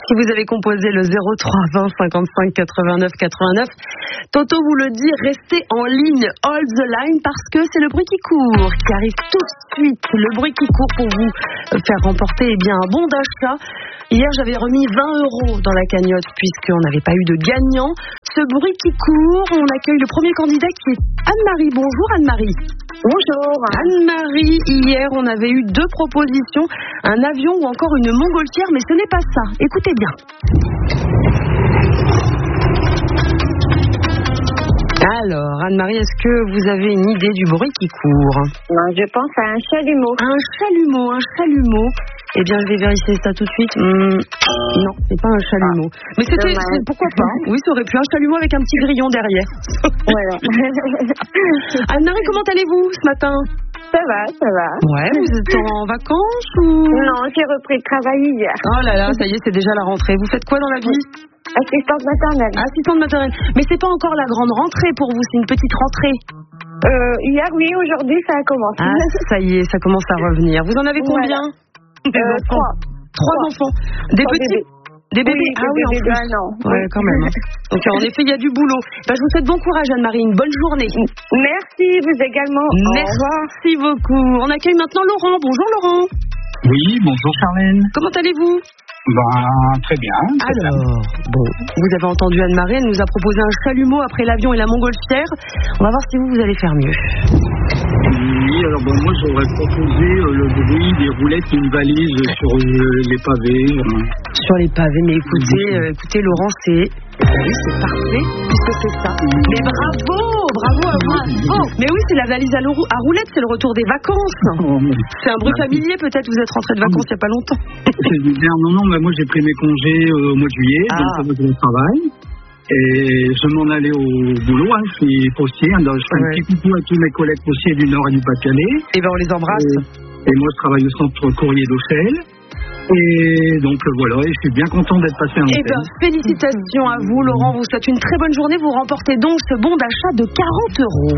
Si vous avez composé le 03 20 55 89 89, Toto vous le dit, restez en ligne, hold the line, parce que c'est le bruit qui court qui arrive tout de suite. Le bruit qui court pour vous faire remporter un bon d'achat. Hier, j'avais remis 20 € dans la cagnotte puisqu'on n'avait pas eu de gagnant. Ce bruit qui court, on accueille le premier candidat qui est Anne-Marie. Bonjour Anne-Marie. Bonjour. Anne-Marie, hier, on avait eu 2 propositions, un avion ou encore une montgolfière, mais ce n'est pas ça. Écoutez bien. Alors, Anne-Marie, est-ce que vous avez une idée du bruit qui court? Non, je pense à un chalumeau. Un chalumeau. Eh bien, je vais vérifier ça tout de suite. Non, c'est pas un chalumeau. Mais c'était, pourquoi pas? Oui, ça aurait pu un chalumeau avec un petit grillon derrière. Voilà. Anne-Marie, comment allez-vous ce matin? Ça va. Ouais, vous êtes en vacances ou? Non, j'ai repris le travail hier. Oh là là, ça y est, c'est déjà la rentrée. Vous faites quoi dans la vie? Assistante maternelle. Assistante maternelle. Mais c'est pas encore la grande rentrée pour vous, c'est une petite rentrée. Hier, oui, aujourd'hui, ça a commencé. Ah, ça y est, ça commence à revenir. Vous en avez combien? Voilà. 3 enfants. Des petits? Des bébés? Oui, ah oui, en plus. Ouais, quand même. Donc, en effet, il y a du boulot. Je vous souhaite bon courage, Anne-Marie. Une bonne journée. Merci, vous également. Merci beaucoup. On accueille maintenant Laurent. Bonjour, Laurent. Oui, bonjour Charlène. Comment allez-vous? Très bien. Alors, vous avez entendu Anne-Marie, elle nous a proposé un chalumeau après l'avion et la montgolfière. On va voir si vous allez faire mieux. Oui, alors moi j'aurais proposé le bruit des roulettes d'une valise sur les pavés. Sur les pavés, mais écoutez Laurent, c'est parfait, puisque c'est ça. Mais bravo à vous. Mais oui, c'est la valise à roulettes, c'est le retour des vacances. C'est un bruit familier peut-être, vous êtes rentré de vacances il n'y a pas longtemps. C'est bizarre, non, mais moi j'ai pris mes congés au mois de juillet, donc je travail. Et je m'en allais au boulot, je suis postier, je fais un petit coucou à tous mes collègues postiers du Nord et du Pas-de-Calais. Et on les embrasse. Et moi je travaille au centre courrier d'Auchel. Et donc voilà, et je suis bien content d'être passé en antenne. Félicitations à vous, Laurent, vous souhaite une très bonne journée, vous remportez donc ce bon d'achat de 40 €.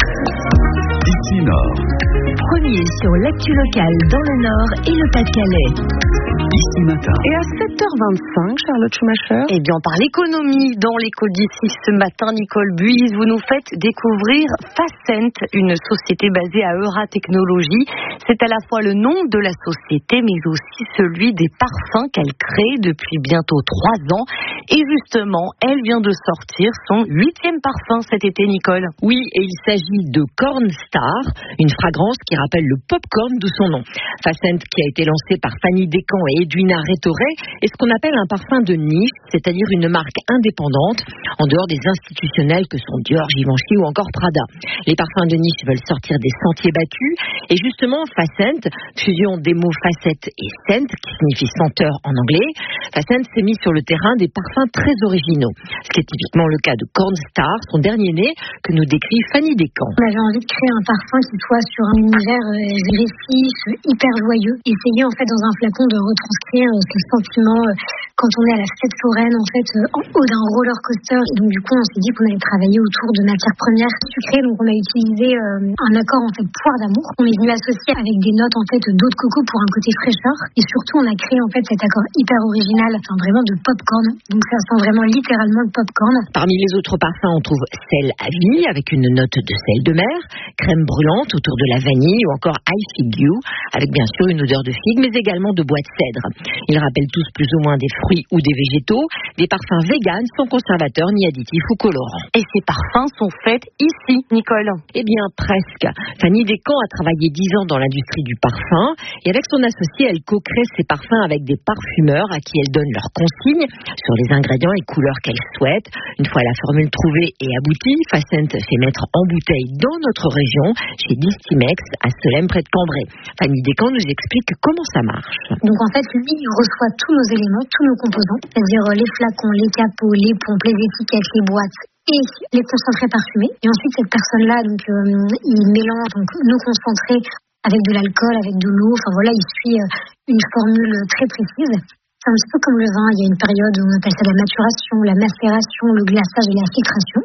Ici Nord. Premier sur l'actu locale dans le Nord et le Pas-de-Calais. Ici matin. Et à 7h25, Charlotte Schumacher. Eh bien, on parle économie dans l'écho d'ici ce matin. Nicole Buise, vous nous faites découvrir Facent, une société basée à Eura Technologies. C'est à la fois le nom de la société, mais aussi celui des parfums qu'elle crée depuis bientôt 3 ans. Et justement, elle vient de sortir son 8e parfum cet été, Nicole. Oui, et il s'agit de Corn Star, une fragrance qui rappelle le popcorn de son nom. Facent, qui a été lancé par Fanny Descamps et Edwina Rétoré, est ce qu'on appelle un parfum de niche, c'est-à-dire une marque indépendante, en dehors des institutionnels que sont Dior, Givenchy ou encore Prada. Les parfums de niche veulent sortir des sentiers battus, et justement, Facent, fusion des mots facette et scent, qui signifie senteur en anglais, Facent s'est mis sur le terrain des parfums très originaux, ce qui est typiquement le cas de Corn Star, son dernier né, que nous décrit Fanny Descamps. On avait envie de créer un parfum qui soit sur un univers agressif, hyper joyeux, essayer en fait dans un flacon de retranscrire ce sentiment quand on est à la fête foraine en fait en haut d'un roller coaster. Et donc du coup on s'est dit qu'on allait travailler autour de matières premières sucrées, donc on a utilisé un accord en fait poire d'amour. On est venu associer avec des notes en fait d'eau de coco pour un côté fraîcheur, et surtout on a créé en fait cet accord hyper original, vraiment de popcorn, donc ça sent vraiment littéralement le popcorn. Parmi les autres parfums, on trouve sel à vie avec une note de sel de mer, crème brûlante autour de la vanille ou encore I Fig You avec bien sûr une odeur de figue mais également de bois de cèdre. Ils rappellent tous plus ou moins des fruits ou des végétaux, des parfums véganes sans conservateurs ni additifs ou colorants. Et ces parfums sont faits ici, Nicole? Eh bien presque. Fanny Descamps a travaillé 10 ans dans l'industrie du parfum et avec son associé, elle co-crée ses parfums avec des parfumeurs à qui elle donne leurs consignes sur les ingrédients et couleurs qu'elle souhaite. Une fois la formule trouvée et aboutie, Facent fait mettre en bouteille dans notre région chez Distimex à Solesmes près de Cambrai. Fanny Descamps nous explique comment ça marche. Donc en fait, lui, il reçoit tous nos éléments, tous nos composants, c'est-à-dire les flacons, les capots, les pompes, les étiquettes, les boîtes et les concentrés parfumés. Et ensuite, cette personne-là, donc, il mélange donc, nos concentrés avec de l'alcool, avec de l'eau. Enfin voilà, il suit une formule très précise. C'est un petit peu comme le vin. Il y a une période où on appelle ça la maturation, la macération, le glaçage et la filtration.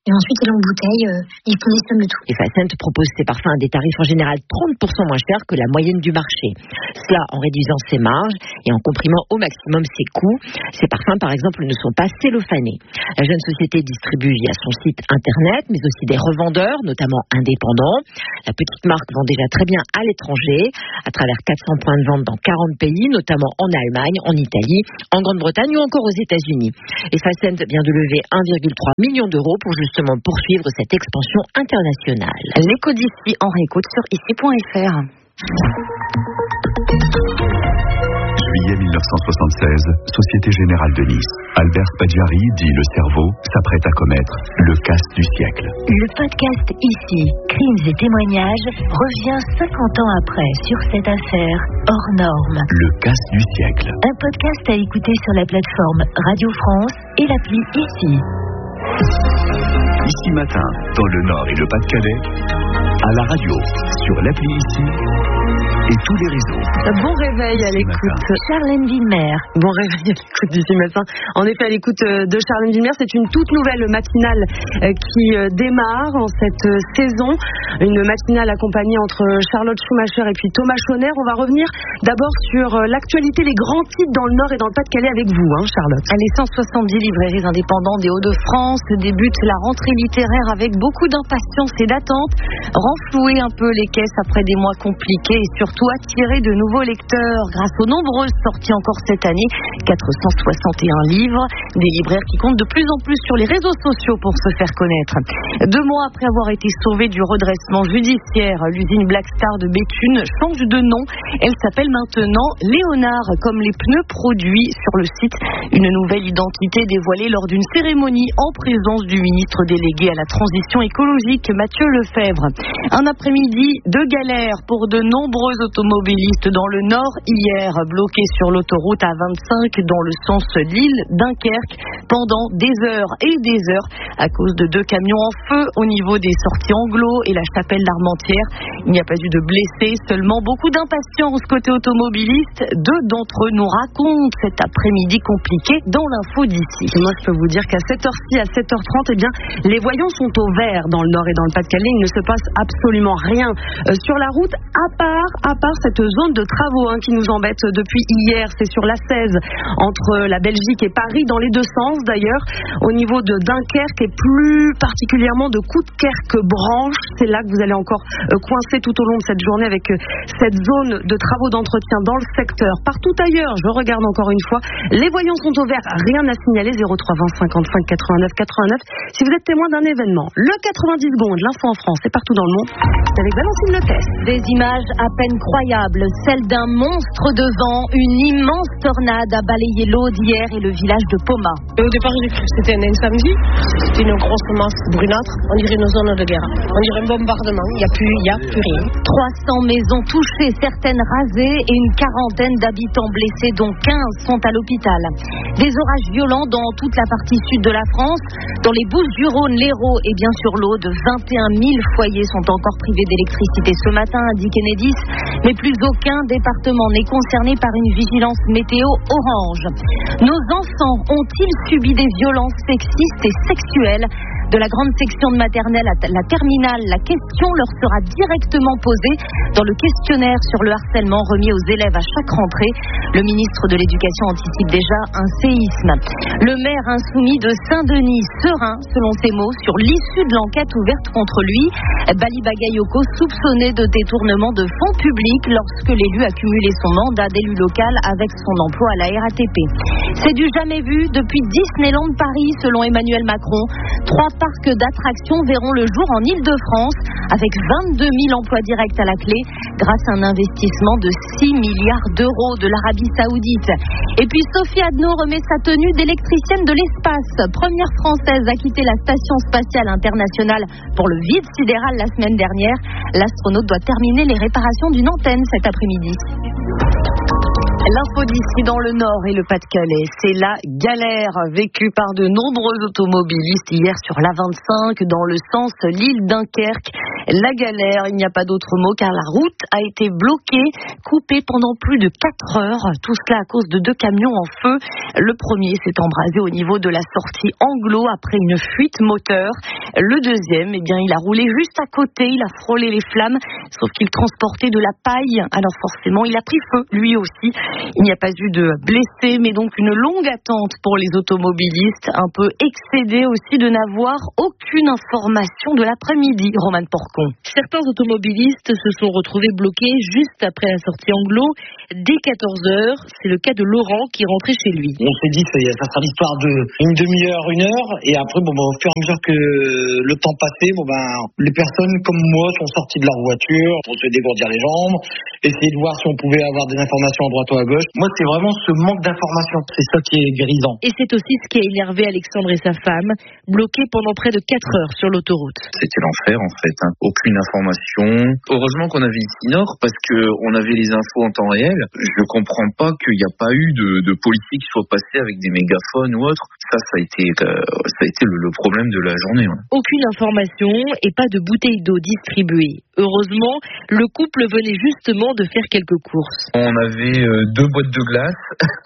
et ensuite il embouteille, il conditionne le tout. Et Facent propose ses parfums à des tarifs en général 30% moins chers que la moyenne du marché. Cela en réduisant ses marges et en comprimant au maximum ses coûts. Ces parfums, par exemple, ne sont pas cellophanés. La jeune société distribue via son site internet, mais aussi des revendeurs, notamment indépendants. La petite marque vend déjà très bien à l'étranger, à travers 400 points de vente dans 40 pays, notamment en Allemagne, en Italie, en Grande-Bretagne ou encore aux États-Unis. Et Facent vient de lever 1,3 million d'euros pour justement poursuivre cette expansion internationale. L'écho d'ici en réécoute sur ici.fr. Juillet 1976, Société Générale de Nice. Albert Padjari, dit le cerveau, s'apprête à commettre le casse du siècle. Le podcast Ici, crimes et témoignages, revient 50 ans après sur cette affaire hors norme. Le casse du siècle. Un podcast à écouter sur la plateforme Radio France et l'appli Ici. Ici matin, dans le Nord et le Pas-de-Calais, à la radio, sur l'appli Ici et tous les réseaux. Bon réveil à l'écoute. Charlène Villemer. Bon réveil à l'écoute d'ici matin. En effet, à l'écoute de Charlène Villemer, c'est une toute nouvelle matinale qui démarre en cette saison. Une matinale accompagnée entre Charlotte Schumacher et puis Thomas Chauner. On va revenir d'abord sur l'actualité, les grands titres dans le Nord et dans le Pas-de-Calais avec vous, Charlotte. Les 170 librairies indépendantes des Hauts-de-France débutent la rentrée littéraire avec beaucoup d'impatience et d'attente. Renflouer un peu les caisses après des mois compliqués et surtout attirer de nouveaux lecteurs grâce aux nombreuses sorties encore cette année. 461 livres, des libraires qui comptent de plus en plus sur les réseaux sociaux pour se faire connaître. 2 mois après avoir été sauvée du redressement judiciaire, l'usine Black Star de Béthune change de nom. Elle s'appelle maintenant Léonard, comme les pneus produits sur le site. Une nouvelle identité dévoilée lors d'une cérémonie en présence du ministre délégué à la transition écologique, Mathieu Lefebvre. Un après-midi de galère pour de nombreux automobilistes dans le Nord hier, bloqués sur l'autoroute A25 dans le sens Lille-Dunkerque pendant des heures et des heures à cause de 2 camions en feu au niveau des sorties Anglo et la chapelle d'Armentières. Il n'y a pas eu de blessés, seulement beaucoup d'impatience côté automobiliste. 2 d'entre eux nous racontent cet après-midi compliqué dans l'info d'ici. Moi, je peux vous dire qu'à cette heure-ci, à 7h30, les voyants sont au vert dans le Nord et dans le Pas-de-Calais. Il ne se passe absolument rien sur la route, à part cette zone de travaux qui nous embête depuis hier. C'est sur l'A16 entre la Belgique et Paris, dans les 2 sens d'ailleurs, au niveau de Dunkerque et plus particulièrement de Coudekerque-Branche. C'est là que vous allez encore coincer tout au long de cette journée avec cette zone de travaux d'entretien dans le secteur. Partout ailleurs, je regarde encore une fois, les voyants sont au vert, rien à signaler. 03 20 55 89 89. Si vous êtes témoin d'un événement, le 90 secondes, l'info en France et partout dans le monde, c'est avec Valentine Lotès. Des images à peine croyables, celles d'un monstre de vent. Une immense tornade a balayé l'Aude hier et le village de Poma. Au départ, j'ai cru que c'était un incendie. C'était une grosse masse brunâtre. On dirait une zone de guerre. On dirait un bombardement. Il n'y a plus rien. 300 maisons touchées, certaines rasées et une quarantaine d'habitants blessés, dont 15 sont à l'hôpital. Des orages violents dans toute la partie sud de la France. Dans les Bouches-du-Rhône, l'Hérault et bien sûr l'Aude, 21 000 foyers sont encore privés d'électricité ce matin, indique Enedis. Mais plus aucun département n'est concerné par une vigilance météo orange. Nos enfants ont-ils subi des violences sexistes et sexuelles ? De la grande section de maternelle à la terminale, la question leur sera directement posée dans le questionnaire sur le harcèlement remis aux élèves à chaque rentrée. Le ministre de l'Éducation anticipe déjà un séisme. Le maire insoumis de Saint-Denis, serein, selon ses mots, sur l'issue de l'enquête ouverte contre lui. Bali Bagayoko, soupçonné de détournement de fonds publics lorsque l'élu a cumulé son mandat d'élu local avec son emploi à la RATP. C'est du jamais vu depuis Disneyland Paris, selon Emmanuel Macron. 3 parcs d'attractions verront le jour en Île-de-France avec 22 000 emplois directs à la clé grâce à un investissement de 6 milliards d'euros de l'Arabie Saoudite. Et puis Sophie Adno remet sa tenue d'électricienne de l'espace. Première française à quitter la Station spatiale internationale pour le vide sidéral la semaine dernière. L'astronaute doit terminer les réparations d'une antenne cet après-midi. L'info d'ici dans le Nord et le Pas-de-Calais, c'est la galère vécue par de nombreux automobilistes hier sur l'A25 dans le sens Lille-Dunkerque. La galère, il n'y a pas d'autre mot car la route a été bloquée, coupée pendant plus de 4 heures. Tout cela à cause de 2 camions en feu. Le premier s'est embrasé au niveau de la sortie Anglo après une fuite moteur. Le deuxième, il a roulé juste à côté, il a frôlé les flammes, sauf qu'il transportait de la paille. Alors forcément, il a pris feu, lui aussi. Il n'y a pas eu de blessés, mais donc une longue attente pour les automobilistes, un peu excédés aussi de n'avoir aucune information de l'après-midi. Romane Porcon. Certains automobilistes se sont retrouvés bloqués juste après la sortie Anglo, dès 14h. C'est le cas de Laurent qui rentrait chez lui. On s'est dit ça sera l'histoire d'une demi-heure, 1 heure, et après au fur et à mesure que le temps passait, les personnes comme moi sont sorties de leur voiture pour se dégourdir les jambes, essayer de voir si on pouvait avoir des informations à droite ou à gauche. Moi, c'est vraiment ce manque d'informations, c'est ça qui est grisant. Et c'est aussi ce qui a énervé Alexandre et sa femme, bloqués pendant près de 4 heures sur l'autoroute. C'était l'enfer en fait, aucune information. Heureusement qu'on avait Ici Nord parce qu'on avait les infos en temps réel. Je comprends pas qu'il n'y a pas eu de policiers qui soient passés avec des mégaphones ou autre. Ça a été le problème de la journée. Ouais. Aucune information et pas de bouteilles d'eau distribuées. Heureusement, le couple venait justement de faire quelques courses. On avait 2 boîtes de glace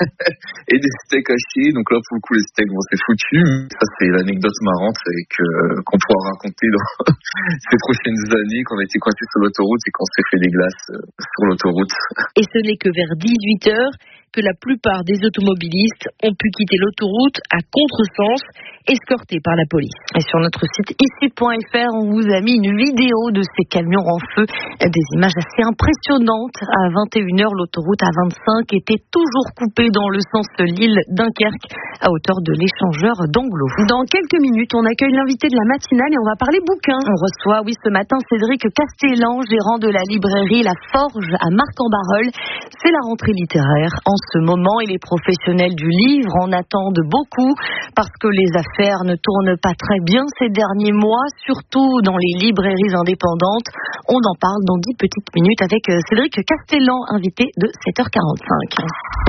et des steaks hachés. Donc là, pour le coup, les steaks, c'est foutu. Ça, c'est l'anecdote marrante qu'on pourra raconter dans ces prochaines années, qu'on a été coincés sur l'autoroute et qu'on s'est fait des glaces sur l'autoroute. Et ce n'est que vers 18h que la plupart des automobilistes ont pu quitter l'autoroute à contresens, escortés par la police. Et sur notre site ici.fr, on vous a mis une vidéo de ces camions en feu, des images assez impressionnantes. À 21h, l'autoroute A25 était toujours coupée dans le sens Lille-Dunkerque, à hauteur de l'échangeur d'Anglo. Dans quelques minutes, on accueille l'invité de la matinale et on va parler bouquin. On reçoit, ce matin, Cédric Castellan, gérant de la librairie La Forge à Marc-en-Barœul. C'est la rentrée littéraire en ce moment et les professionnels du livre en attendent beaucoup parce que les affaires ne tournent pas très bien ces derniers mois, surtout dans les librairies indépendantes. On en parle dans 10 petites minutes avec Cédric Castellan, invité de 7h45.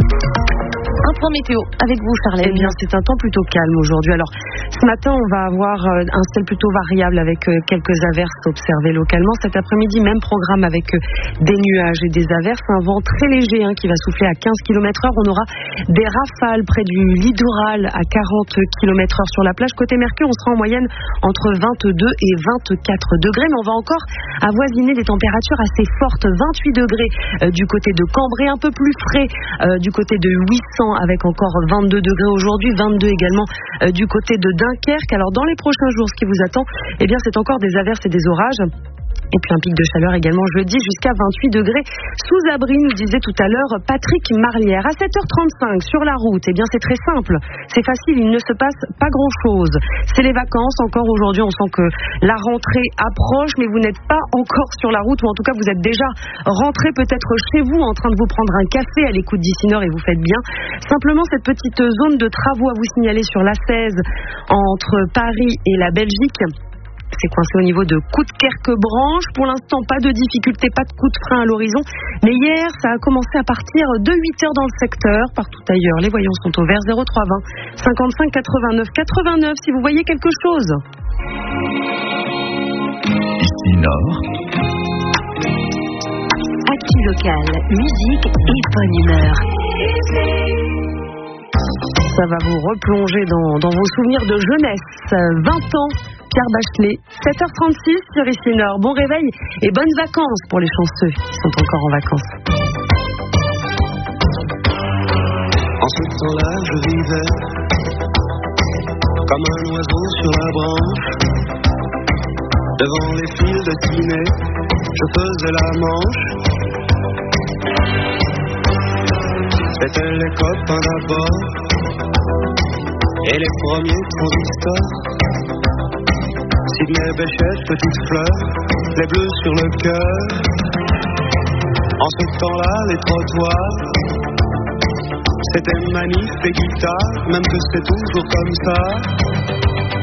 Un point météo avec vous, Charlène. Eh bien, c'est un temps plutôt calme aujourd'hui. Alors, ce matin, on va avoir un ciel plutôt variable avec quelques averses observées localement. Cet après-midi, même programme avec des nuages et des averses. Un vent très léger qui va souffler à 15 km/h. On aura des rafales près du littoral à 40 km/h sur la plage. Côté Mercure, on sera en moyenne entre 22 et 24 degrés. Mais on va encore avoisiner des températures assez fortes. 28 degrés du côté de Cambrai, un peu plus frais du côté de 800 avec encore 22 degrés aujourd'hui, 22 également du côté de Dunkerque. Alors dans les prochains jours, ce qui vous attend, c'est encore des averses et des orages. Et puis un pic de chaleur également jeudi jusqu'à 28 degrés sous abri, nous disait tout à l'heure Patrick Marlière. À 7h35 sur la route, c'est très simple, c'est facile, il ne se passe pas grand-chose. C'est les vacances, encore aujourd'hui on sent que la rentrée approche, mais vous n'êtes pas encore sur la route, ou en tout cas vous êtes déjà rentré peut-être chez vous en train de vous prendre un café à l'écoute d'Ici Nord et vous faites bien. Simplement cette petite zone de travaux à vous signaler sur l'A16 entre Paris et la Belgique. C'est coincé au niveau de Coudekerque-Branche. Pour l'instant, pas de difficulté, pas de coup de frein à l'horizon. Mais hier, ça a commencé à partir de 8h dans le secteur. Partout ailleurs, les voyants sont au vert. 0320 55 89 89 si vous voyez quelque chose. Ici Nord. Actu local, musique et bonne humeur. Ça va vous replonger dans vos souvenirs de jeunesse. 20 ans. Pierre Bachelet, 7h36 sur Ici Nord. Bon réveil et bonnes vacances pour les chanceux qui sont encore en vacances. En ce temps-là, je vivais comme un oiseau sur la branche. Devant les fils de ciné, je faisais la manche. C'était les copains d'abord et les premiers transistors. Sidney Bechet, petite fleur, les bleus sur le cœur. En ce temps-là, les trottoirs, c'était manif et guitare, même que c'est toujours comme ça.